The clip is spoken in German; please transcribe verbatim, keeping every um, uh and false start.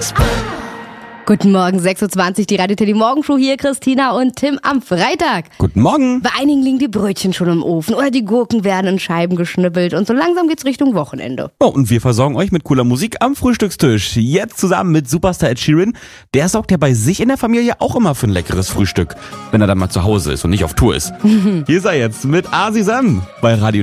Guten Morgen, sechs Uhr zwanzig, die Radio Teddy Morgenshow hier, Christina und Tim am Freitag. Guten Morgen. Bei einigen liegen die Brötchen schon im Ofen oder die Gurken werden in Scheiben geschnippelt und so langsam geht's Richtung Wochenende. Oh, und wir versorgen euch mit cooler Musik am Frühstückstisch. Jetzt zusammen mit Superstar Ed Sheeran. Der sorgt ja bei sich in der Familie auch immer für ein leckeres Frühstück, wenn er dann mal zu Hause ist und nicht auf Tour ist. Hier ist er jetzt mit Asi Sam bei Radio